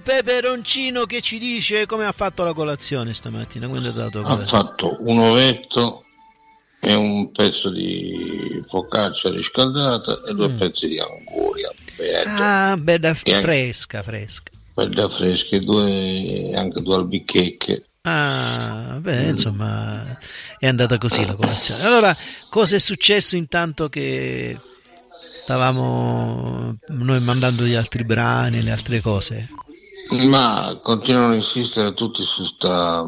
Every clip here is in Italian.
Peperoncino che ci dice come ha fatto la colazione stamattina. Quando è dato Ha fatto un ovetto e un pezzo di focaccia riscaldata e 2 pezzi di anguria. Bella fresca. Bella fresca e anche 2 albicchecche. Insomma, è andata così la colazione. Allora, cosa è successo intanto che stavamo noi mandando gli altri brani, le altre cose? Ma continuano a insistere tutti su sta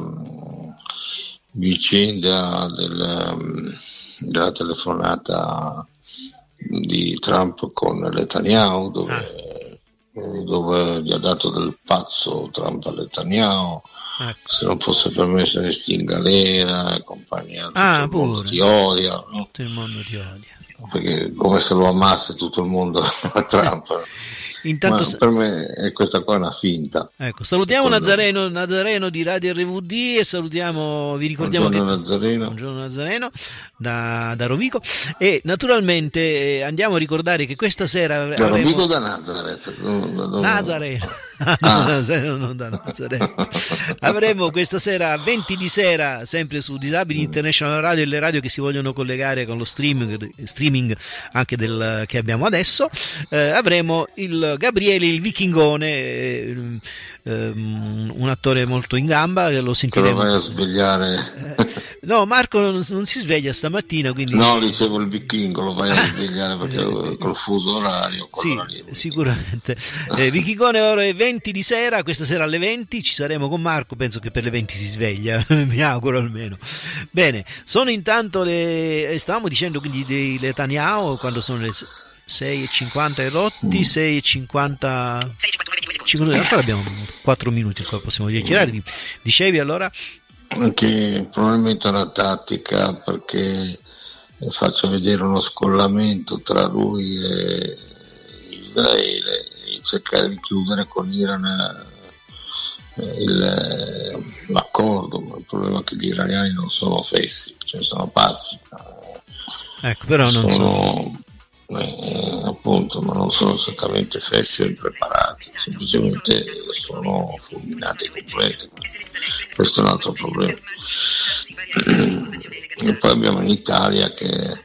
vicenda della telefonata di Trump con Netanyahu, dove gli ha dato del pazzo Trump a Netanyahu. Se non fosse permesso resti in galera e compagnia, tutto il mondo ti odia, no? Tutto il mondo ti odia, perché come se lo amasse tutto il mondo a Trump. Intanto, ma per me questa qua è una finta. Ecco, salutiamo Nazareno di Radio RVD e salutiamo, vi ricordiamo buongiorno Nazareno da Rovigo, e naturalmente andiamo a ricordare che questa sera da Rovigo, da Nazareth. Nazareno. Nazareno, non da Nazareno. Avremo questa sera 20 di sera sempre su Disabili International Radio e le radio che si vogliono collegare con lo streaming anche che abbiamo adesso. Avremo il Gabriele il Vichingone, un attore molto in gamba, che lo sentiremo. Che lo vai a svegliare. No, Marco non si sveglia stamattina, quindi no, dicevo il vichingo lo vai a svegliare perché col fuso orario. Sì, sicuramente. Vichingone ore 20 di sera, questa sera alle 20 ci saremo con Marco, penso che per le 20 si sveglia, mi auguro almeno. Bene, sono intanto stavamo dicendo quindi dei Netanyahu, quando sono le 6:50 rotti, 6:50, ancora abbiamo 4 minuti, ancora possiamo chiacchierare. Dicevi allora? Che probabilmente è una tattica perché faccia vedere uno scollamento tra lui e Israele e cercare di chiudere con l'Iran l'accordo, ma il problema è che gli iraniani non sono fessi, cioè sono pazzi. Ecco, però non sono appunto, ma non sono esattamente fessi o impreparati, semplicemente sono fulminati completi. Questo è un altro problema. E poi abbiamo in Italia che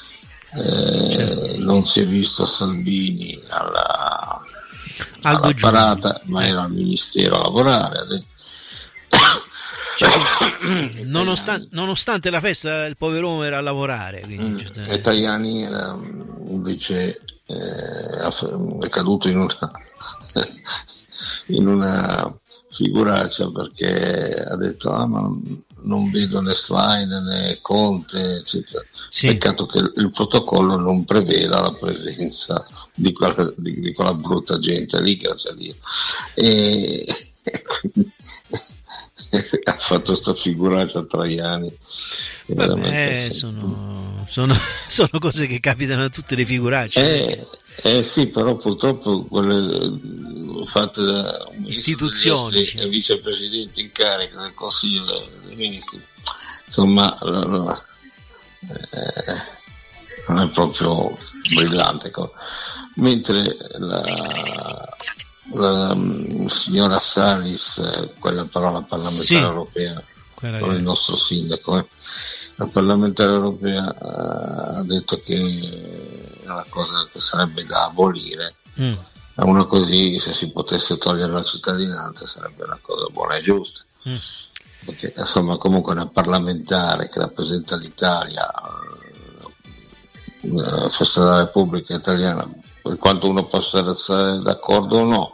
non si è visto Salvini alla parata, ma era al ministero a lavorare. Nonostante la festa, il povero uomo era a lavorare. E Tajani era invece è caduto in una figuraccia perché ha detto ma non vedo né slide né Conte, eccetera. Sì. Peccato che il protocollo non preveda la presenza di quella brutta gente lì, grazie a Dio, e quindi ha fatto sta figuraccia a Traiani. Sono cose che capitano a tutte le figuracce. Sì, però purtroppo quelle fatte da istituzioni e vicepresidente in carica del Consiglio dei Ministri, insomma, non è proprio brillante. Mentre la signora Salis, quella però la parlamentare europea, con il nostro sindaco, la parlamentare europea ha detto che è una cosa che sarebbe da abolire. Una così, se si potesse togliere la cittadinanza, sarebbe una cosa buona e giusta. Perché insomma comunque una parlamentare che rappresenta l'Italia, festa della Repubblica Italiana, per quanto uno possa essere d'accordo o no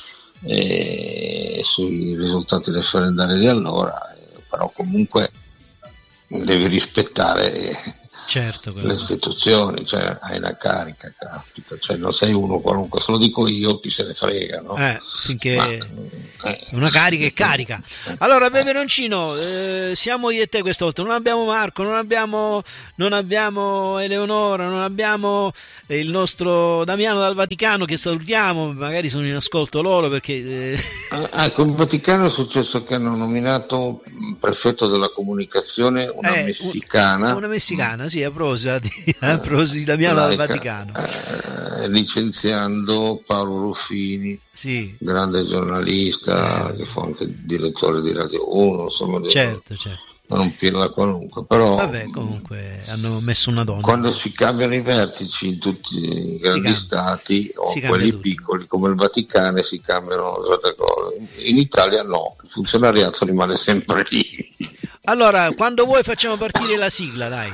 sui risultati referendari di allora, però comunque devi rispettare le istituzioni, cioè hai una carica, capito? Cioè non sei uno qualunque, se lo dico io chi se ne frega, no? Finché una carica è carica. Allora Peperoncino, siamo io e te questa volta, non abbiamo Marco, non abbiamo Eleonora, non abbiamo il nostro Damiano dal Vaticano, che salutiamo, magari sono in ascolto loro perché con il Vaticano è successo che hanno nominato prefetto della comunicazione una messicana, sì, a proposito di Damiano dal Vaticano, licenziando Paolo Ruffini, grande giornalista che fu anche direttore di Radio 1, insomma, certo. non pieno da qualunque, però vabbè, comunque hanno messo una donna. Quando si cambiano i vertici in tutti i grandi stati o quelli piccoli come il Vaticano si cambiano certe cose. In Italia no, il funzionariato rimane sempre lì. Allora, quando vuoi facciamo partire la sigla, dai.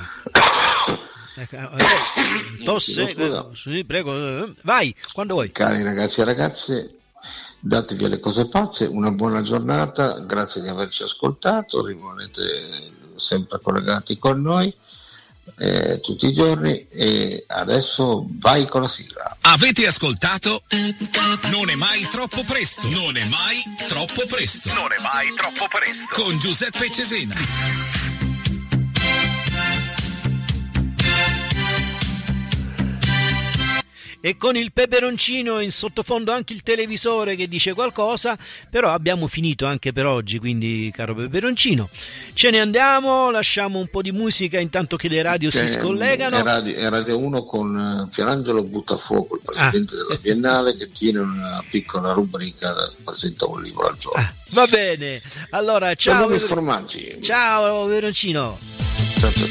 Tosse, sì, prego, vai, quando vuoi. Cari ragazzi e ragazze, datevi alle cose pazze, una buona giornata, grazie di averci ascoltato, rimanete sempre collegati con noi tutti i giorni, e adesso vai con la sigla. Avete ascoltato Non è mai troppo presto, non è mai troppo presto, non è mai troppo presto con Giuseppe Cesena. E con il peperoncino in sottofondo anche il televisore che dice qualcosa, però abbiamo finito anche per oggi, quindi caro peperoncino ce ne andiamo, lasciamo un po' di musica intanto che le radio si scollegano. È Radio 1 con Pierangelo Buttafuoco, il presidente della Biennale, che tiene una piccola rubrica, presenta un libro al giorno. Va bene, allora ciao formaggi. Ciao peperoncino. Ciao.